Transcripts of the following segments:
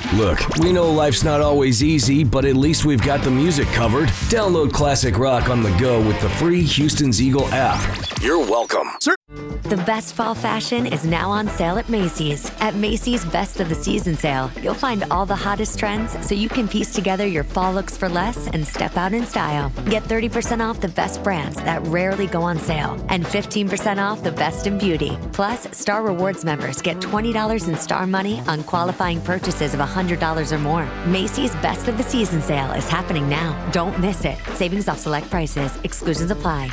Look, we know life's not always easy, but at least we've got the music covered. Download classic rock on the go with the free Houston's Eagle app. You're welcome. Sir. The best fall fashion is now on sale at Macy's. At Macy's Best of the Season sale, you'll find all the hottest trends so you can piece together your fall looks for less and step out in style. Get 30% off the best brands that rarely go on sale and 15% off the best in beauty. Plus, Star Rewards members get $20 in Star money on qualifying purchases of $100 or more. Macy's Best of the Season sale is happening now. Don't miss it. Savings off select prices. Exclusions apply.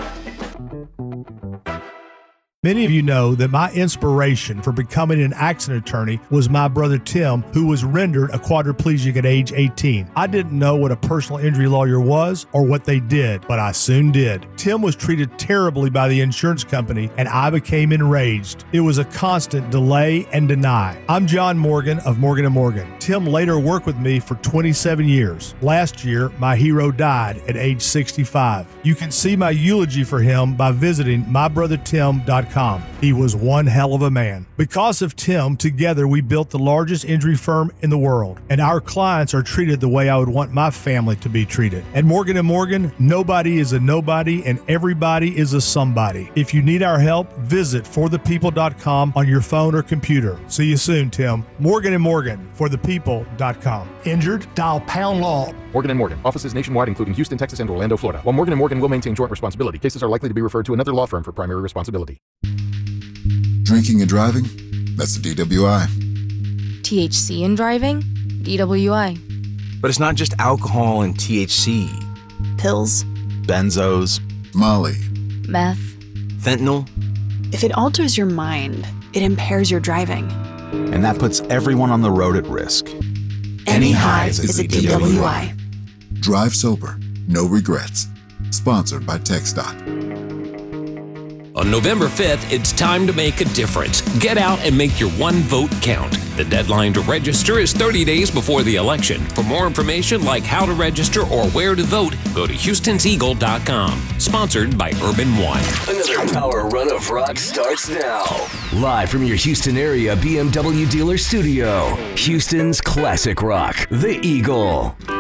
Many of you know that my inspiration for becoming an accident attorney was my brother Tim, who was rendered a quadriplegic at age 18. I didn't know what a personal injury lawyer was or what they did, but I soon did. Tim was treated terribly by the insurance company, and I became enraged. It was a constant delay and deny. I'm John Morgan of Morgan & Morgan. Tim later worked with me for 27 years. Last year, my hero died at age 65. You can see my eulogy for him by visiting mybrothertim.com. He was one hell of a man. Because of Tim, together we built the largest injury firm in the world, and our clients are treated the way I would want my family to be treated. At Morgan & Morgan, nobody is a nobody and everybody is a somebody. If you need our help, visit forthepeople.com on your phone or computer. See you soon, Tim. Morgan & Morgan, forthepeople.com. Injured? Dial pound law. Morgan & Morgan. Offices nationwide, including Houston, Texas, and Orlando, Florida. While Morgan & Morgan will maintain joint responsibility, cases are likely to be referred to another law firm for primary responsibility. Drinking and driving? That's the DWI. THC in driving? DWI. But it's not just alcohol and THC. Pills. Benzos. Molly. Meth. Fentanyl. If it alters your mind, it impairs your driving. And that puts everyone on the road at risk. Any highs is a DWI. Drive sober. No regrets. Sponsored by TxDOT. On November 5th, it's time to make a difference. Get out and make your one vote count. The deadline to register is 30 days before the election. For more information like how to register or where to vote, go to Houston'sEagle.com. Sponsored by Urban One. Another power run of rock starts now. Live from your Houston area BMW dealer studio. Houston's classic rock, The Eagle.